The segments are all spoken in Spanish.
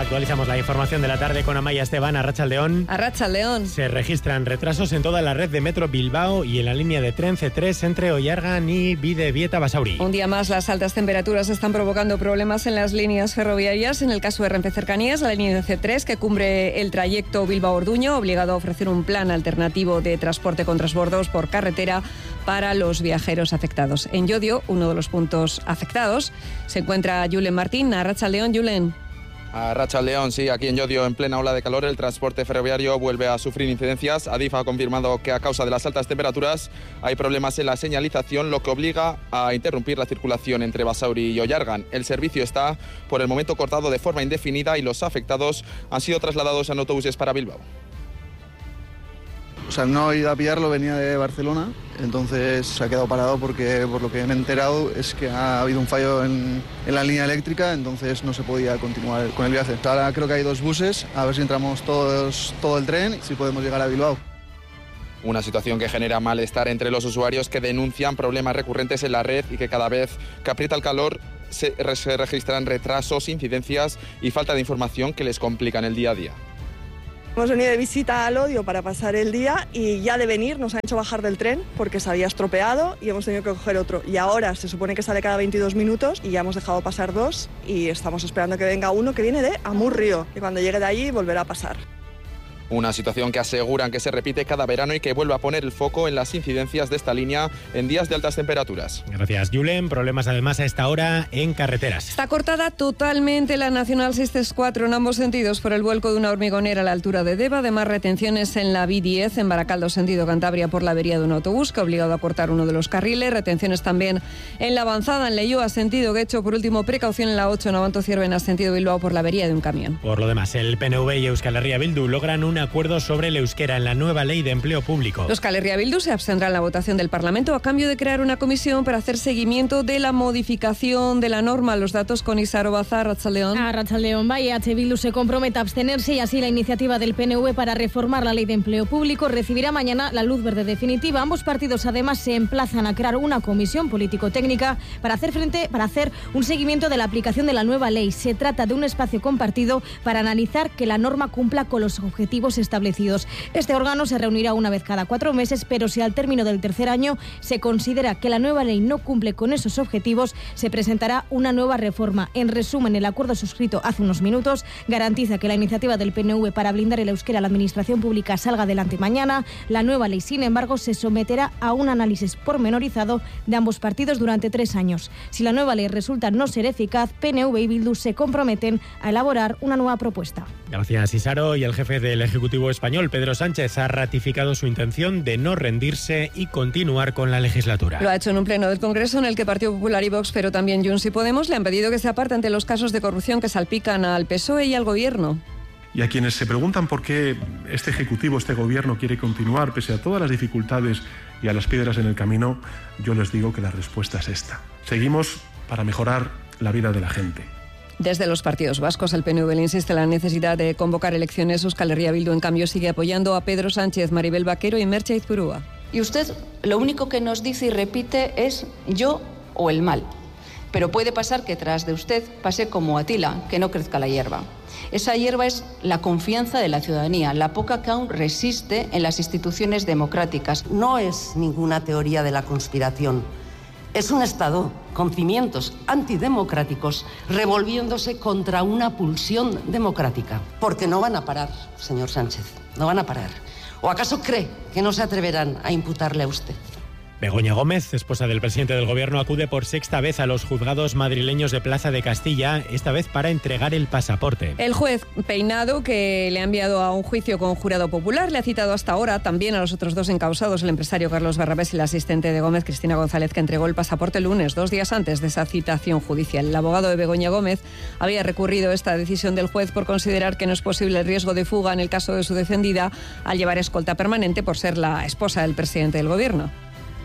Actualizamos la información de la tarde con Amaya Esteban. Arratsaldeón. Arratsaldeón. Se registran retrasos en toda la red de Metro Bilbao y en la línea de tren C3 entre Oyargan y Bidebieta-Basauri. Un día más, las altas temperaturas están provocando problemas en las líneas ferroviarias. En el caso de Renfe Cercanías, la línea de C3, que cubre el trayecto Bilbao-Orduño, obligado a ofrecer un plan alternativo de transporte con transbordos por carretera para los viajeros afectados. En Llodio, uno de los puntos afectados, se encuentra Julen Martín. Arratsaldeón, Julen. Arratsaldeón, sí, aquí en Llodio, en plena ola de calor, el transporte ferroviario vuelve a sufrir incidencias. Adif ha confirmado que a causa de las altas temperaturas hay problemas en la señalización, lo que obliga a interrumpir la circulación entre Basauri y Oyargan. El servicio está, por el momento, cortado de forma indefinida y los afectados han sido trasladados en autobuses para Bilbao. O sea, no he ido a pillarlo, venía de Barcelona, entonces se ha quedado parado porque, por lo que me he enterado, es que ha habido un fallo en la línea eléctrica, entonces no se podía continuar con el viaje. Ahora creo que hay 2 buses, a ver si entramos todo el tren y si podemos llegar a Bilbao. Una situación que genera malestar entre los usuarios que denuncian problemas recurrentes en la red y que cada vez que aprieta el calor se registran retrasos, incidencias y falta de información que les complican el día a día. Hemos venido de visita a Llodio para pasar el día y ya de venir nos han hecho bajar del tren porque se había estropeado y hemos tenido que coger otro. Y ahora se supone que sale cada 22 minutos y ya hemos dejado pasar 2 y estamos esperando que venga uno que viene de Amurrio y cuando llegue de allí volverá a pasar. Una situación que aseguran que se repite cada verano y que vuelve a poner el foco en las incidencias de esta línea en días de altas temperaturas. Gracias, Julen. Problemas además a esta hora en carreteras. Está cortada totalmente la Nacional 634 en ambos sentidos por el vuelco de una hormigonera a la altura de Deva. Además, retenciones en la B10 en Baracaldo, sentido Cantabria, por la avería de un autobús que ha obligado a cortar uno de los carriles. Retenciones también en la avanzada en Leioa, sentido Guecho. Por último, precaución en la 8 en Abanto Ciervena, sentido Bilbao, por la avería de un camión. Por lo demás, el PNV y Euskal Herria Bildu logran un acuerdo sobre el euskera en la nueva ley de empleo público. Euskal Herria Bildu se abstendrá en la votación del Parlamento a cambio de crear una comisión para hacer seguimiento de la modificación de la norma. Los datos con Isaro Baza. Arratsaldeón. Arratsaldeón. EH Bildu se compromete a abstenerse y así la iniciativa del PNV para reformar la ley de empleo público recibirá mañana la luz verde definitiva. Ambos partidos además se emplazan a crear una comisión político-técnica para hacer un seguimiento de la aplicación de la nueva ley. Se trata de un espacio compartido para analizar que la norma cumpla con los objetivos establecidos. Este órgano se reunirá una vez cada 4 meses, pero si al término del tercer año se considera que la nueva ley no cumple con esos objetivos, se presentará una nueva reforma. En resumen, el acuerdo suscrito hace unos minutos garantiza que la iniciativa del PNV para blindar el euskera a la administración pública salga adelante mañana. La nueva ley, sin embargo, se someterá a un análisis pormenorizado de ambos partidos durante 3 años. Si la nueva ley resulta no ser eficaz, PNV y Bildu se comprometen a elaborar una nueva propuesta. Gracias, Isaro. Y el jefe del Ejecutivo español, Pedro Sánchez, ha ratificado su intención de no rendirse y continuar con la legislatura. Lo ha hecho en un pleno del Congreso en el que Partido Popular y Vox, pero también Junts y Podemos, le han pedido que se aparte ante los casos de corrupción que salpican al PSOE y al Gobierno. Y a quienes se preguntan por qué este Ejecutivo, este Gobierno quiere continuar pese a todas las dificultades y a las piedras en el camino, yo les digo que la respuesta es esta. Seguimos para mejorar la vida de la gente. Desde los partidos vascos, el PNV le insiste en la necesidad de convocar elecciones. Euskal Herria Bildu, en cambio, sigue apoyando a Pedro Sánchez, Maribel Vaquero y Merche Izpurúa. Y usted lo único que nos dice y repite es yo o el mal. Pero puede pasar que tras de usted pase como Atila, que no crezca la hierba. Esa hierba es la confianza de la ciudadanía, la poca que aún resiste en las instituciones democráticas. No es ninguna teoría de la conspiración. Es un Estado con cimientos antidemocráticos revolviéndose contra una pulsión democrática. Porque no van a parar, señor Sánchez, no van a parar. ¿O acaso cree que no se atreverán a imputarle a usted? Begoña Gómez, esposa del presidente del Gobierno, acude por 6ª vez a los juzgados madrileños de Plaza de Castilla, esta vez para entregar el pasaporte. El juez Peinado, que le ha enviado a un juicio con jurado popular, le ha citado hasta ahora también a los otros 2 encausados, el empresario Carlos Barrabés y la asistente de Gómez, Cristina González, que entregó el pasaporte el lunes, 2 días antes de esa citación judicial. El abogado de Begoña Gómez había recurrido esta decisión del juez por considerar que no es posible el riesgo de fuga en el caso de su defendida al llevar escolta permanente por ser la esposa del presidente del Gobierno.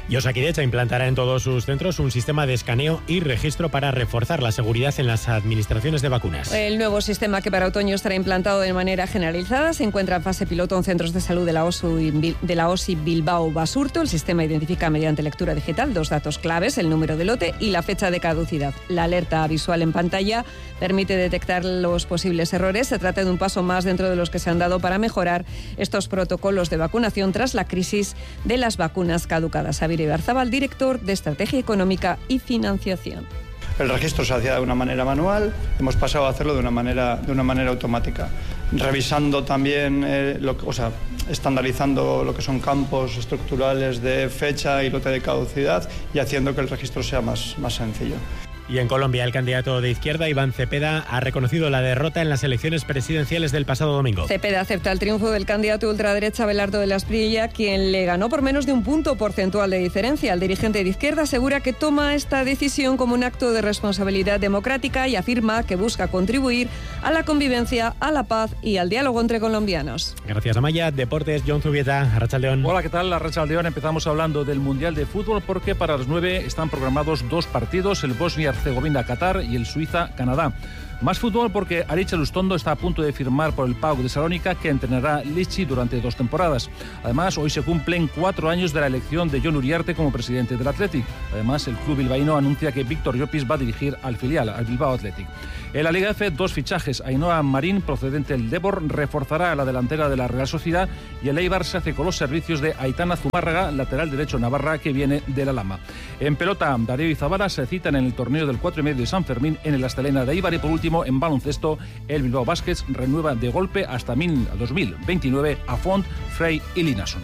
Y Osakidetza implantará en todos sus centros un sistema de escaneo y registro para reforzar la seguridad en las administraciones de vacunas. El nuevo sistema, que para otoño estará implantado de manera generalizada, se encuentra en fase piloto en centros de salud de la OSI Bilbao Basurto. El sistema identifica mediante lectura digital 2 datos claves: el número de lote y la fecha de caducidad. La alerta visual en pantalla permite detectar los posibles errores. Se trata de un paso más dentro de los que se han dado para mejorar estos protocolos de vacunación tras la crisis de las vacunas caducadas. Ibarzabal, director de Estrategia Económica y Financiación. El registro se hacía de una manera manual, hemos pasado a hacerlo de una manera automática, revisando también, estandarizando lo que son campos estructurales de fecha y lote de caducidad y haciendo que el registro sea más sencillo. Y en Colombia, el candidato de izquierda, Iván Cepeda, ha reconocido la derrota en las elecciones presidenciales del pasado domingo. Cepeda acepta el triunfo del candidato ultraderecha Abelardo de la Espriella, quien le ganó por menos de un punto porcentual de diferencia. El dirigente de izquierda asegura que toma esta decisión como un acto de responsabilidad democrática y afirma que busca contribuir a la convivencia, a la paz y al diálogo entre colombianos. Gracias, Amaya. Deportes, Jon Zubieta, Arratsaldeon. Hola, ¿qué tal? Arratsaldeon. Empezamos hablando del Mundial de Fútbol porque para las 9 están programados 2 partidos, el Bosnia-Herzegovina-Qatar y el Suiza-Canadá. Más fútbol porque Aritz Lustondo está a punto de firmar por el PAOK de Salónica, que entrenará Lichi durante 2 temporadas. Además, hoy se cumplen 4 años de la elección de Jon Uriarte como presidente del Athletic. Además, el club bilbaíno anuncia que Víctor Llopis va a dirigir al filial, al Bilbao Athletic. En la Liga F, 2 fichajes. Ainhoa Marín, procedente del Depor, reforzará a la delantera de la Real Sociedad, y el Eibar se hace con los servicios de Aitana Zumárraga, lateral derecho navarra, que viene de la Lama. En pelota, Darío y Zabala se citan en el torneo del 4,5 de San Fermín en el Astelena de Eibar. Y por último, en baloncesto, el Bilbao Baskets renueva de golpe hasta 2029 a Font, Frey y Linason.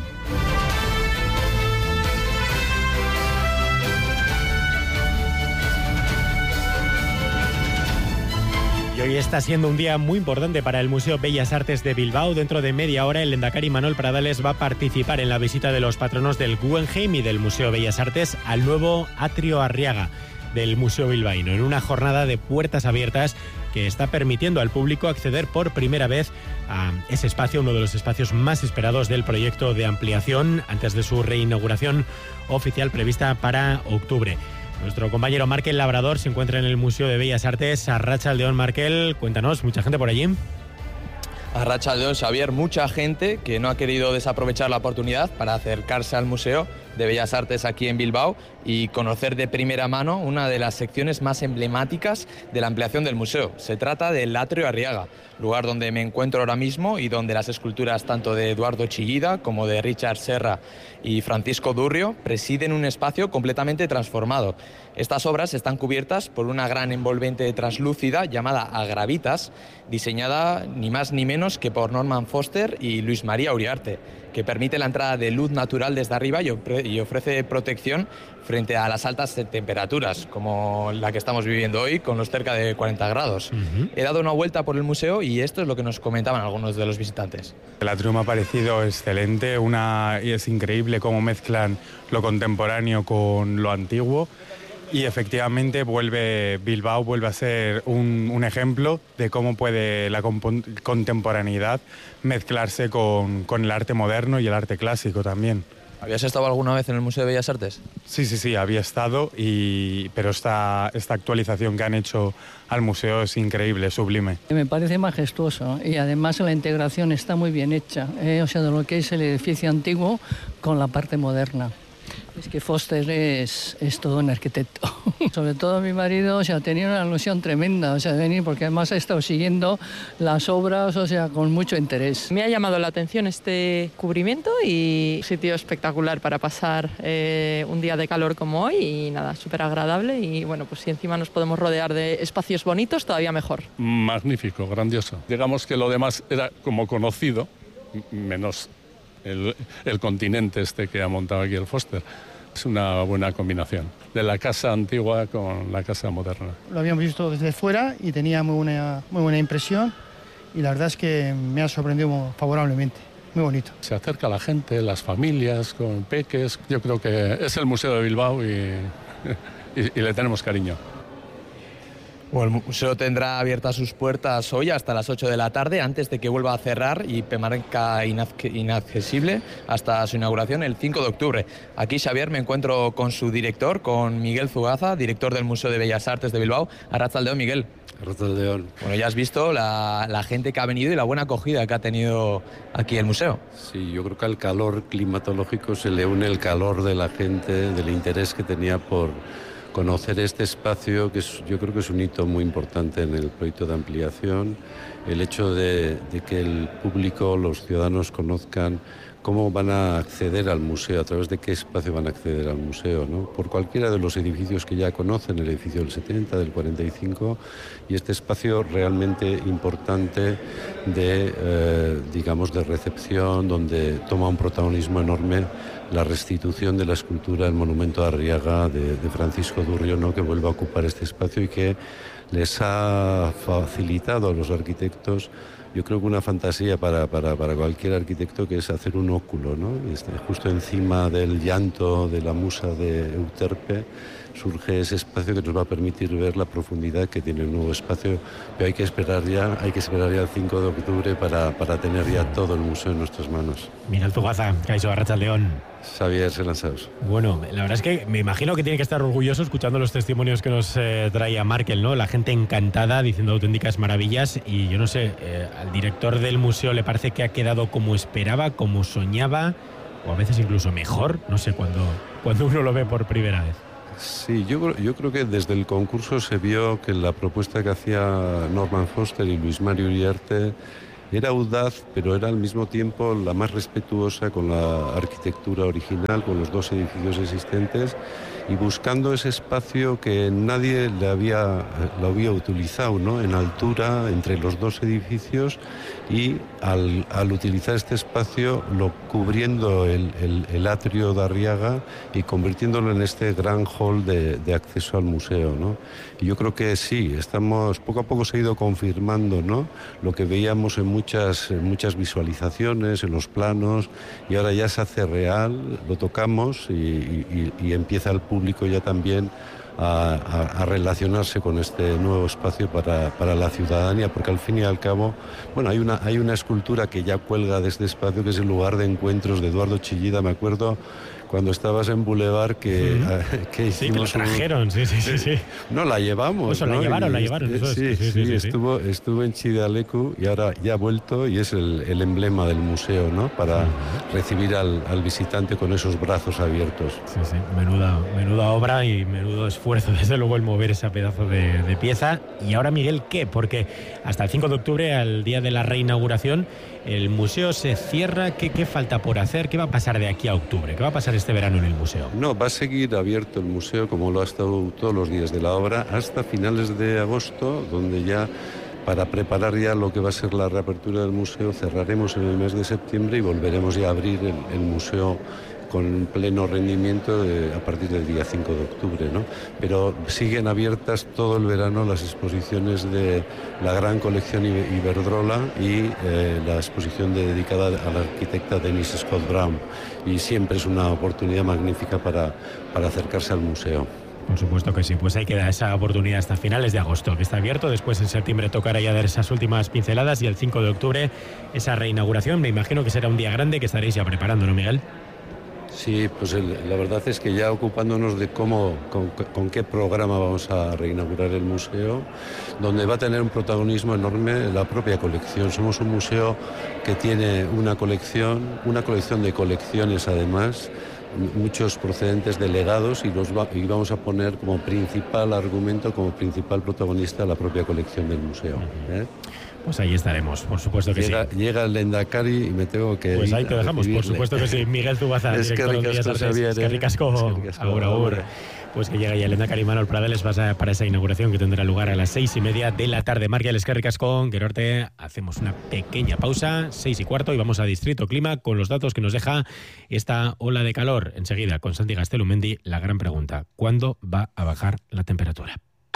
Y hoy está siendo un día muy importante para el Museo Bellas Artes de Bilbao. Dentro de media hora, el lehendakari Manuel Pradales va a participar en la visita de los patronos del Guggenheim y del Museo Bellas Artes al nuevo Atrio Arriaga del Museo Bilbaíno, en una jornada de puertas abiertas que está permitiendo al público acceder por primera vez a ese espacio, uno de los espacios más esperados del proyecto de ampliación, antes de su reinauguración oficial prevista para octubre. Nuestro compañero Markel Labrador se encuentra en el Museo de Bellas Artes. Arratsaldeon, Markel, cuéntanos, ¿mucha gente por allí? Arratsaldeon, Xavier, mucha gente que no ha querido desaprovechar la oportunidad para acercarse al Museo de Bellas Artes aquí en Bilbao y conocer de primera mano una de las secciones más emblemáticas de la ampliación del museo. Se trata del Atrio Arriaga, lugar donde me encuentro ahora mismo y donde las esculturas tanto de Eduardo Chillida como de Richard Serra y Francisco Durrio presiden un espacio completamente transformado. Estas obras están cubiertas por una gran envolvente translúcida llamada Agravitas, diseñada ni más ni menos que por Norman Foster y Luis María Uriarte, que permite la entrada de luz natural desde arriba y ofrece protección frente a las altas temperaturas, como la que estamos viviendo hoy, con los cerca de 40 grados. He dado una vuelta por el museo y esto es lo que nos comentaban algunos de los visitantes. El atrio me ha parecido excelente, y es increíble cómo mezclan lo contemporáneo con lo antiguo. Y efectivamente Bilbao vuelve a ser un ejemplo de cómo puede la contemporaneidad mezclarse con el arte moderno y el arte clásico también. ¿Habías estado alguna vez en el Museo de Bellas Artes? Sí, había estado, pero esta actualización que han hecho al museo es increíble, sublime. Me parece majestuoso y además la integración está muy bien hecha, de lo que es el edificio antiguo con la parte moderna. Es que Foster es todo un arquitecto. Sobre todo mi marido, tenía una ilusión tremenda, de venir, porque además ha estado siguiendo las obras, con mucho interés. Me ha llamado la atención este cubrimiento y un sitio espectacular para pasar un día de calor como hoy y nada, súper agradable y bueno, pues si encima nos podemos rodear de espacios bonitos, todavía mejor. Magnífico, grandioso. Digamos que lo demás era como conocido, menos el continente que ha montado aquí el Foster. Es una buena combinación de la casa antigua con la casa moderna. Lo habíamos visto desde fuera y tenía muy buena impresión y la verdad es que me ha sorprendido favorablemente. Muy bonito. Se acerca a la gente, las familias con peques. Yo creo que es el Museo de Bilbao y le tenemos cariño. Bueno, el museo tendrá abiertas sus puertas hoy hasta las 8 de la tarde, antes de que vuelva a cerrar y permanezca inaccesible hasta su inauguración el 5 de octubre. Aquí, Xavier, me encuentro con su director, con Miguel Zugaza, director del Museo de Bellas Artes de Bilbao. Arratsaldeon, Miguel. Arratsaldeon. Bueno, ya has visto la gente que ha venido y la buena acogida que ha tenido aquí el museo. Sí, yo creo que al calor climatológico se le une el calor de la gente, del interés que tenía por conocer este espacio, que yo creo que es un hito muy importante en el proyecto de ampliación, el hecho de que el público, los ciudadanos conozcan cómo van a acceder al museo, a través de qué espacio van a acceder al museo, ¿no? Por cualquiera de los edificios que ya conocen, el edificio del 70, del 45, y este espacio realmente importante digamos, de recepción, donde toma un protagonismo enorme la restitución de la escultura del monumento de Arriaga de Francisco Durrio, ¿no? Que vuelve a ocupar este espacio y que les ha facilitado a los arquitectos, yo creo que una fantasía para cualquier arquitecto, que es hacer un óculo, ¿no? Justo encima del llanto de la musa de Euterpe surge ese espacio que nos va a permitir ver la profundidad que tiene el nuevo espacio, pero hay que esperar ya el 5 de octubre para tener ya todo el museo en nuestras manos. Miguel Zugaza, Kaixo, Arratsaldeon. Xavier Selanzaus. Bueno, la verdad es que me imagino que tiene que estar orgulloso escuchando los testimonios que nos traía Markel, ¿no? La gente encantada, diciendo auténticas maravillas, y yo no sé, al director del museo le parece que ha quedado como esperaba, como soñaba, o a veces incluso mejor, no sé, cuando uno lo ve por primera vez. Sí, yo creo que desde el concurso se vio que la propuesta que hacía Norman Foster y Luis Mario Uriarte era audaz, pero era al mismo tiempo la más respetuosa con la arquitectura original, con los dos edificios existentes, y buscando ese espacio que nadie lo había utilizado, ¿no? En altura entre los dos edificios, y al utilizar este espacio cubriendo el atrio de Arriaga y convirtiéndolo en este gran hall de acceso al museo, ¿no? Y yo creo que sí, poco a poco se ha ido confirmando, ¿no? Lo que veíamos en muchas visualizaciones, en los planos, y ahora ya se hace real, lo tocamos y empieza el público ya también a relacionarse con este nuevo espacio para la ciudadanía, porque al fin y al cabo, bueno, hay una escultura que ya cuelga de este espacio, que es el lugar de encuentros de Eduardo Chillida. Me acuerdo cuando estabas en Boulevard que hicimos... Sí, que lo trajeron, sí. No, la llevamos, eso, ¿no? la llevaron. Eso sí, estuvo en Chidalecu y ahora ya ha vuelto, y es el emblema del museo, ¿no? Para recibir al visitante con esos brazos abiertos. Sí, menuda obra y menudo esfuerzo, desde luego, el mover ese pedazo de pieza. Y ahora, Miguel, ¿qué? Porque hasta el 5 de octubre, al día de la reinauguración, el museo se cierra. ¿Qué falta por hacer? ¿Qué va a pasar de aquí a octubre? ¿Qué va a pasar este verano en el museo? No, va a seguir abierto el museo, como lo ha estado todos los días de la obra, hasta finales de agosto, donde ya, para preparar ya lo que va a ser la reapertura del museo, cerraremos en el mes de septiembre y volveremos ya a abrir el museo con pleno rendimiento a partir del día 5 de octubre, ¿no? Pero siguen abiertas todo el verano las exposiciones de la gran colección Iberdrola y la exposición dedicada a la arquitecta Denise Scott Brown, y siempre es una oportunidad magnífica para acercarse al museo. Por supuesto que sí, pues hay que dar esa oportunidad hasta finales de agosto, que está abierto. Después en septiembre tocará ya dar esas últimas pinceladas, y el 5 de octubre esa reinauguración. Me imagino que será un día grande que estaréis ya preparando, ¿no, Miguel? Sí, pues la verdad es que ya ocupándonos de con qué programa vamos a reinaugurar el museo, donde va a tener un protagonismo enorme la propia colección. Somos un museo que tiene una colección de colecciones, además, muchos procedentes de legados, y vamos a poner como principal argumento, como principal protagonista, la propia colección del museo. Pues ahí estaremos, por supuesto que sí. Llega el Lehendakari y me tengo que... Pues ahí te dejamos, por supuesto que sí. Miguel Zugaza, director de Bellas Artes. Es que ricasco. Agur. Pues que llega ya el Lehendakari Manuel Pradales para esa inauguración, que tendrá lugar a las 6:30 de la tarde. Markel, es que ricasco, Gerorte. Hacemos una pequeña pausa, 6:15, y vamos a Distrito Clima con los datos que nos deja esta ola de calor. Enseguida, con Santi Gastelumendi, la gran pregunta: ¿cuándo va a bajar la temperatura?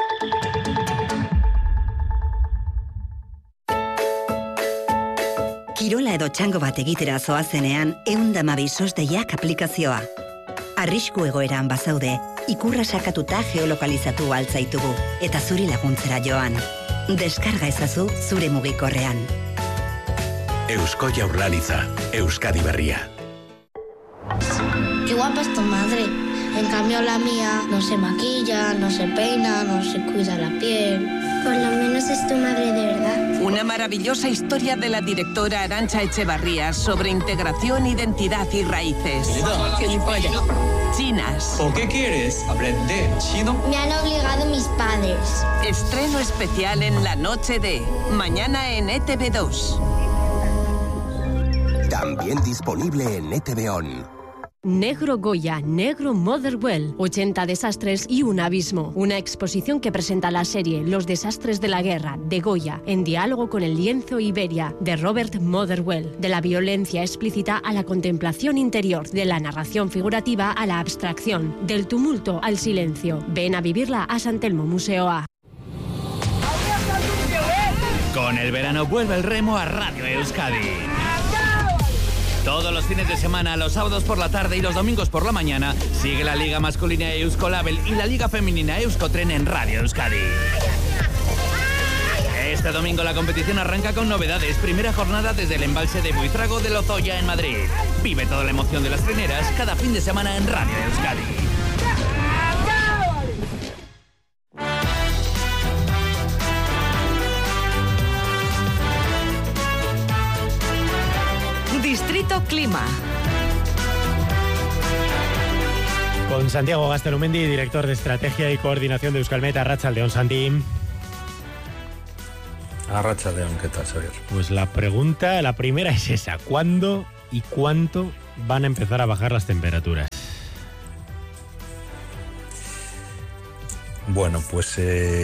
Kirola edo txango bat egitera zoazenean, 112 SOS deiak aplikazioa. Arrisku egoeran bazaude, ikurra sakatuta geolokalizatu altzaitugu, eta zuri laguntzera joan. Deskarga ezazu zure mugikorrean. Eusko Jaurlaritza, Euskadi Berria. Qué guapa es tu madre. En cambio la mía no se maquilla, no se peina, no se cuida la piel. Por lo menos es tu madre de verdad. Una maravillosa historia de la directora Arantxa Echevarría sobre integración, identidad y raíces. Chinas. ¿O qué quieres? ¿Aprender chino? Me han obligado mis padres. Estreno especial en la noche de mañana en ETV2. También disponible en ETV On. Negro Goya, Negro Motherwell, 80 desastres y un abismo. Una exposición que presenta la serie Los desastres de la guerra, de Goya, en diálogo con el lienzo Iberia, de Robert Motherwell. De la violencia explícita a la contemplación interior, de la narración figurativa a la abstracción, del tumulto al silencio. Ven a vivirla a San Telmo Museo A. Con el verano vuelve el remo a Radio Euskadi. Todos los fines de semana, los sábados por la tarde y los domingos por la mañana, sigue la Liga Masculina Euskolabel y la Liga Femenina Euskotren en Radio Euskadi. Este domingo la competición arranca con novedades. Primera jornada desde el embalse de Buitrago de Lozoya en Madrid. Vive toda la emoción de las treneras cada fin de semana en Radio Euskadi. Distrito Clima. Con Santiago Gastelumendi, director de Estrategia y Coordinación de Euskalmet. Arratsaldeon, Santi. Arratsaldeon, ¿qué tal, Xavier? Pues la primera es esa. ¿Cuándo y cuánto van a empezar a bajar las temperaturas? Bueno, pues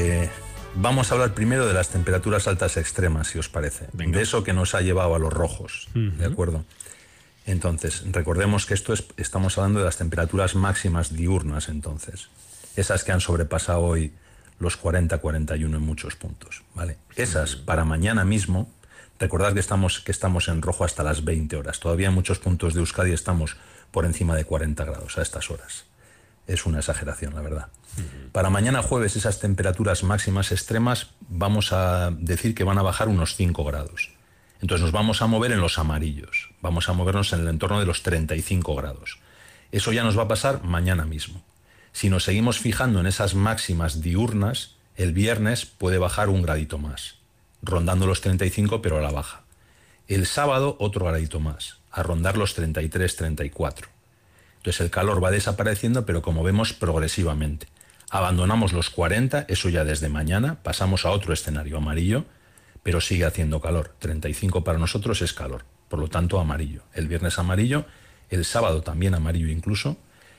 vamos a hablar primero de las temperaturas altas extremas, si os parece. Venga. De eso que nos ha llevado a los rojos, ¿de acuerdo? Entonces, recordemos que estamos hablando de las temperaturas máximas diurnas, entonces. Esas que han sobrepasado hoy los 40-41 en muchos puntos, ¿vale? Esas, para mañana mismo, recordad que estamos en rojo hasta las 20 horas. Todavía en muchos puntos de Euskadi estamos por encima de 40 grados a estas horas. Es una exageración, la verdad. Para mañana jueves, esas temperaturas máximas extremas, vamos a decir que van a bajar unos 5 grados. Entonces nos vamos a mover en los amarillos. Vamos a movernos en el entorno de los 35 grados. Eso ya nos va a pasar mañana mismo. Si nos seguimos fijando en esas máximas diurnas, el viernes puede bajar un gradito más, rondando los 35 pero a la baja. El sábado otro gradito más, a rondar los 33-34. Entonces el calor va desapareciendo, pero como vemos, progresivamente. Abandonamos los 40, eso ya desde mañana, pasamos a otro escenario amarillo, pero sigue haciendo calor. 35 para nosotros es calor, por lo tanto amarillo. El viernes amarillo, el sábado también amarillo incluso,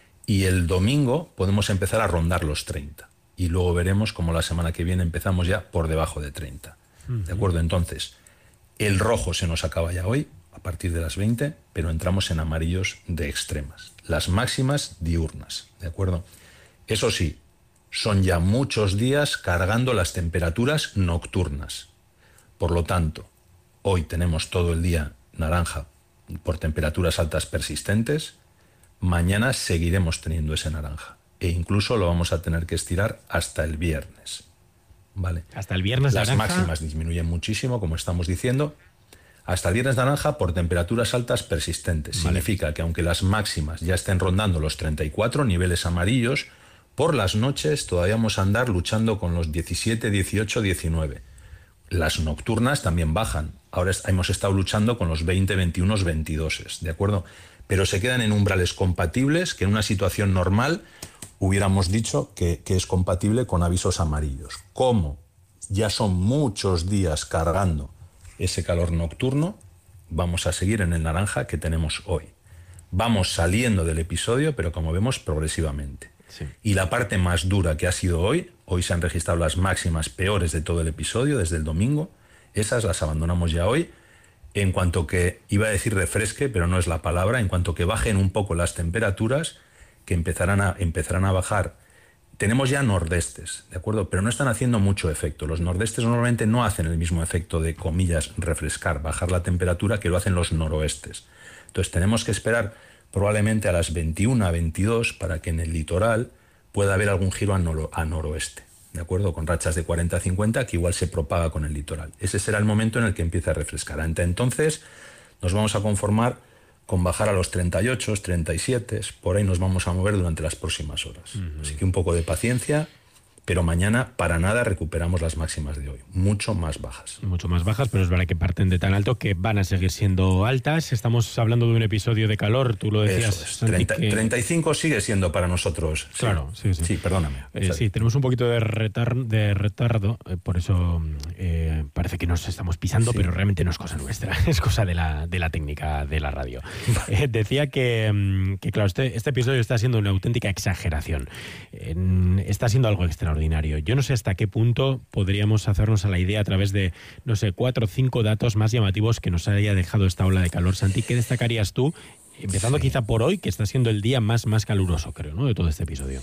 y el domingo podemos empezar a rondar los 30. Y luego veremos cómo la semana que viene empezamos ya por debajo de 30. ¿De acuerdo? Entonces, el rojo se nos acaba ya hoy, a partir de las 20, pero entramos en amarillos de extremas. Las máximas diurnas, ¿de acuerdo? Eso sí, son ya muchos días cargando las temperaturas nocturnas. Por lo tanto, hoy tenemos todo el día naranja por temperaturas altas persistentes. Mañana seguiremos teniendo ese naranja. E incluso lo vamos a tener que estirar hasta el viernes. ¿Vale? Hasta el viernes las naranja. Máximas disminuyen muchísimo, como estamos diciendo. Hasta el viernes naranja por temperaturas altas persistentes. Vale. Significa que aunque las máximas ya estén rondando los 34 niveles amarillos, por las noches todavía vamos a andar luchando con los 17, 18, 19. Las nocturnas también bajan. Ahora hemos estado luchando con los 20, 21, 22, ¿de acuerdo? Pero se quedan en umbrales compatibles que en una situación normal hubiéramos dicho que es compatible con avisos amarillos. Como ya son muchos días cargando ese calor nocturno, vamos a seguir en el naranja que tenemos hoy. Vamos saliendo del episodio, pero como vemos, progresivamente. Sí. Y la parte más dura que ha sido hoy se han registrado las máximas peores de todo el episodio, desde el domingo. Esas las abandonamos ya hoy. En cuanto que, iba a decir refresque, pero no es la palabra, en cuanto que bajen un poco las temperaturas, que empezarán a bajar. Tenemos ya nordestes, ¿de acuerdo? Pero no están haciendo mucho efecto. Los nordestes normalmente no hacen el mismo efecto de, comillas, refrescar, bajar la temperatura, que lo hacen los noroestes. Entonces tenemos que esperar probablemente a las 21 a 22 para que en el litoral puede haber algún giro a noroeste, ¿de acuerdo? Con rachas de 40 a 50 que igual se propaga con el litoral. Ese será el momento en el que empieza a refrescar. Entonces nos vamos a conformar con bajar a los 38, 37, por ahí nos vamos a mover durante las próximas horas. Así que un poco de paciencia, pero mañana para nada recuperamos las máximas de hoy, mucho más bajas. Mucho más bajas, pero es verdad que parten de tan alto que van a seguir siendo altas. Estamos hablando de un episodio de calor, tú lo decías. Eso es. 35 sigue siendo para nosotros. Sí. Claro, sí. Sí, perdóname. Sí, tenemos un poquito de retardo, por eso parece que nos estamos pisando, pero realmente no es cosa nuestra, es cosa de la técnica de la radio. Decía que claro, este episodio está siendo una auténtica exageración. Está siendo algo extraordinario. Yo no sé hasta qué punto podríamos hacernos a la idea a través de, 4 o 5 datos más llamativos que nos haya dejado esta ola de calor. Santi, ¿qué destacarías tú? Empezando quizá por hoy, que está siendo el día más caluroso, creo, ¿no?, de todo este episodio.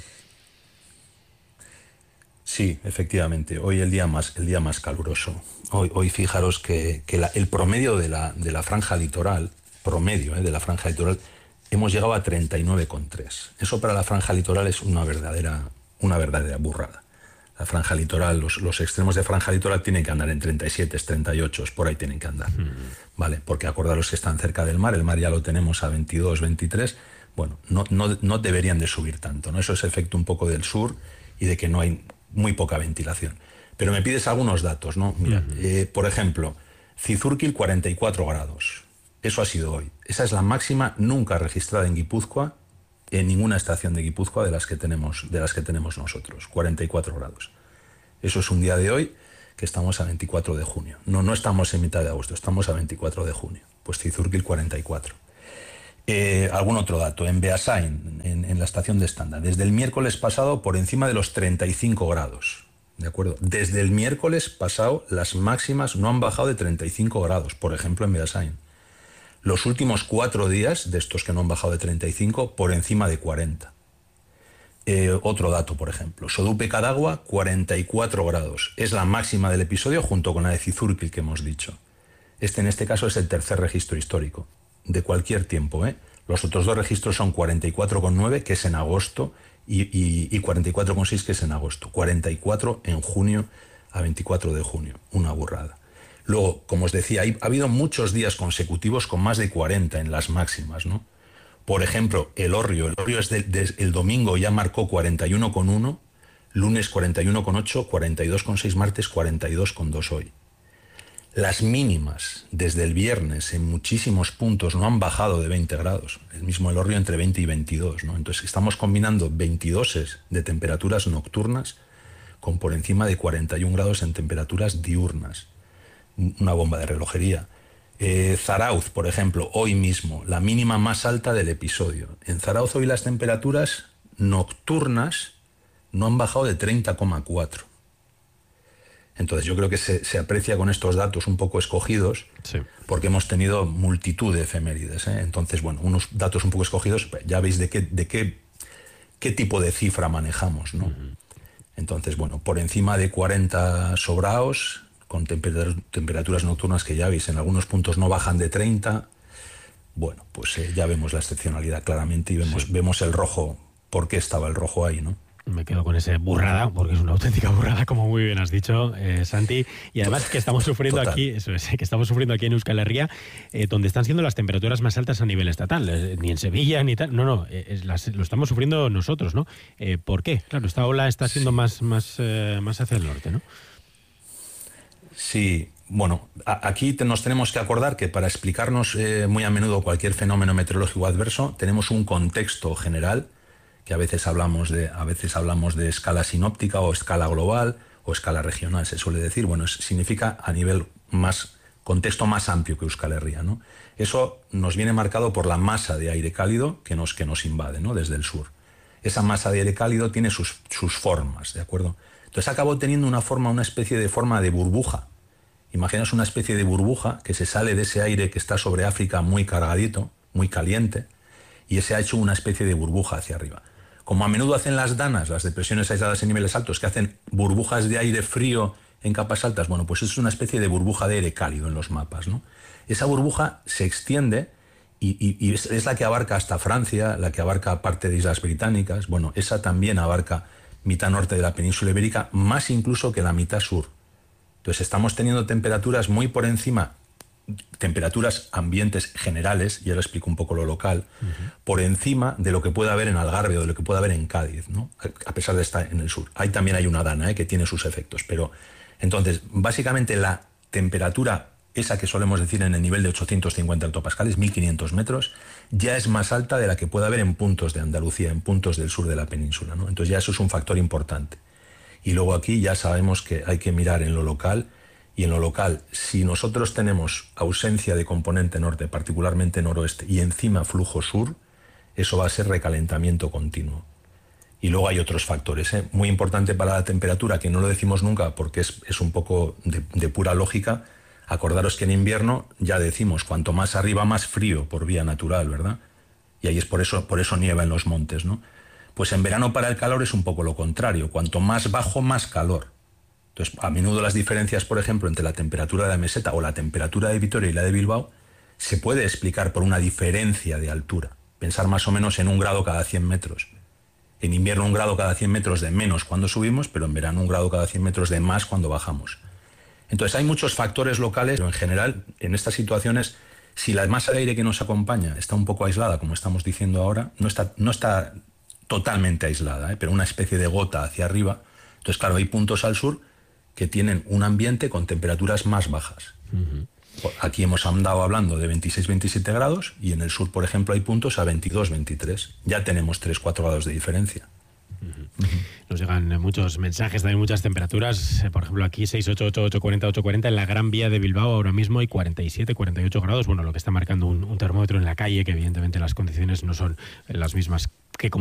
Sí, efectivamente, hoy el día más caluroso. Hoy fijaros que el promedio de la franja litoral, de la franja litoral, hemos llegado a 39,3. Eso para la franja litoral es una verdadera burrada. La franja litoral, los extremos de franja litoral tienen que andar en 37, 38, por ahí tienen que andar, ¿vale? Porque acordaros que están cerca del mar, el mar ya lo tenemos a 22, 23, bueno, no deberían de subir tanto, ¿no? Eso es efecto un poco del sur y de que no hay muy poca ventilación. Pero me pides algunos datos, ¿no? Mira, por ejemplo, Cizurkil 44 grados, eso ha sido hoy. Esa es la máxima nunca registrada en Guipúzcoa, en ninguna estación de Guipúzcoa de las que tenemos nosotros, 44 grados. Eso es un día de hoy que estamos a 24 de junio. No estamos en mitad de agosto, estamos a 24 de junio. Pues Cizurkil 44. Algún otro dato. En Beasain, en la estación de Estanda, desde el miércoles pasado por encima de los 35 grados. ¿De acuerdo? Desde el miércoles pasado las máximas no han bajado de 35 grados, por ejemplo en Beasain. Los últimos 4 días, de estos que no han bajado de 35, por encima de 40. Otro dato, por ejemplo. Sodupe Cadagua, 44 grados. Es la máxima del episodio junto con la de Cizurkil que hemos dicho. En este caso es el tercer registro histórico, de cualquier tiempo, ¿eh? Los otros 2 registros son 44,9, que es en agosto, y 44,6, que es en agosto. 44 en junio a 24 de junio. Una burrada. Luego, como os decía, ha habido muchos días consecutivos con más de 40 en las máximas, ¿no? Por ejemplo, el Orrio el domingo ya marcó 41,1, lunes 41,8, 42,6 martes, 42,2 hoy. Las mínimas desde el viernes en muchísimos puntos no han bajado de 20 grados. El mismo el Orrio entre 20 y 22, ¿no? Entonces estamos combinando 22 de temperaturas nocturnas con por encima de 41 grados en temperaturas diurnas. Una bomba de relojería. Zarauz, por ejemplo, hoy mismo, la mínima más alta del episodio. En Zarauz hoy las temperaturas nocturnas no han bajado de 30,4. Entonces yo creo que se aprecia con estos datos un poco escogidos, porque hemos tenido multitud de efemérides, ¿eh? Entonces, bueno, unos datos un poco escogidos, ya veis de qué tipo de cifra manejamos, ¿no? Entonces, bueno, por encima de 40 sobraos, con temperaturas nocturnas que ya veis, en algunos puntos no bajan de 30, bueno, pues ya vemos la excepcionalidad claramente y vemos el rojo, por qué estaba el rojo ahí, ¿no? Me quedo con ese burrada, porque es una auténtica burrada, como muy bien has dicho, Santi. Y además que estamos sufriendo aquí, que estamos sufriendo aquí en Euskal Herria, donde están siendo las temperaturas más altas a nivel estatal. Ni en Sevilla, ni tal. No, lo estamos sufriendo nosotros, ¿no? ¿Por qué? Claro, esta ola está siendo más hacia el norte, ¿no? Sí, bueno, aquí nos tenemos que acordar que para explicarnos muy a menudo cualquier fenómeno meteorológico adverso tenemos un contexto general, que a veces hablamos de escala sinóptica o escala global o escala regional, se suele decir. Bueno, significa a nivel contexto más amplio que Euskal Herria, ¿no? Eso nos viene marcado por la masa de aire cálido que nos invade, ¿no?, desde el sur. Esa masa de aire cálido tiene sus formas, ¿de acuerdo? Entonces acabó teniendo una especie de forma de burbuja. Imaginaos una especie de burbuja que se sale de ese aire que está sobre África muy cargadito, muy caliente, y ese ha hecho una especie de burbuja hacia arriba. Como a menudo hacen las danas, las depresiones aisladas en niveles altos, que hacen burbujas de aire frío en capas altas, bueno, pues es una especie de burbuja de aire cálido en los mapas, ¿no? Esa burbuja se extiende y es la que abarca hasta Francia, la que abarca parte de Islas Británicas. Bueno, esa también abarca mitad norte de la península ibérica, más incluso que la mitad sur. Entonces estamos teniendo temperaturas muy por encima, temperaturas ambientes generales, y ahora explico un poco lo local, por encima de lo que puede haber en Algarve o de lo que puede haber en Cádiz, ¿no? A pesar de estar en el sur. Ahí también hay una dana, que tiene sus efectos. Pero entonces, básicamente la temperatura, esa que solemos decir en el nivel de 850 hectopascales, 1500 metros, ya es más alta de la que puede haber en puntos de Andalucía, en puntos del sur de la península, ¿no? Entonces ya eso es un factor importante. Y luego aquí ya sabemos que hay que mirar en lo local, y en lo local, si nosotros tenemos ausencia de componente norte, particularmente noroeste, y encima flujo sur, eso va a ser recalentamiento continuo. Y luego hay otros factores, muy importante para la temperatura, que no lo decimos nunca porque es un poco de pura lógica. Acordaros que en invierno ya decimos, cuanto más arriba, más frío por vía natural, ¿verdad? Y ahí es por eso nieva en los montes, ¿no? Pues en verano para el calor es un poco lo contrario, cuanto más bajo, más calor. Entonces, a menudo las diferencias, por ejemplo, entre la temperatura de la meseta o la temperatura de Vitoria y la de Bilbao, se puede explicar por una diferencia de altura. Pensar más o menos en 1 grado cada 100 metros. En invierno 1 grado cada 100 metros de menos cuando subimos, pero en verano 1 grado cada 100 metros de más cuando bajamos. Entonces hay muchos factores locales, pero en general, en estas situaciones, si la masa de aire que nos acompaña está un poco aislada, como estamos diciendo ahora, no está totalmente aislada, pero una especie de gota hacia arriba. Entonces, claro, hay puntos al sur que tienen un ambiente con temperaturas más bajas. Aquí hemos andado hablando de 26-27 grados y en el sur, por ejemplo, hay puntos a 22-23. Ya tenemos 3-4 grados de diferencia. Nos llegan muchos mensajes, también muchas temperaturas. Por ejemplo, aquí 688, 840, 840 en la Gran Vía de Bilbao ahora mismo hay 47, 48 grados. Bueno, lo que está marcando un termómetro en la calle, que evidentemente las condiciones no son las mismas